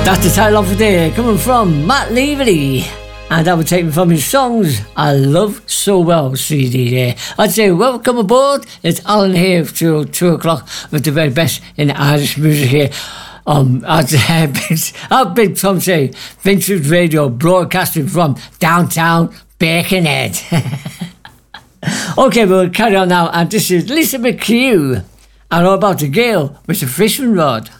That's the title of the day, coming from Matt Leverley. And that would take me from his songs I Love So Well CD there. I'd say welcome aboard. It's Alan here till 2 o'clock with the very best in Irish music here. I've been Tom say Vincent Radio broadcasting from downtown Birkenhead. Okay, we'll carry on now, and this is Lisa McHugh and all about the girl with the fishing rod.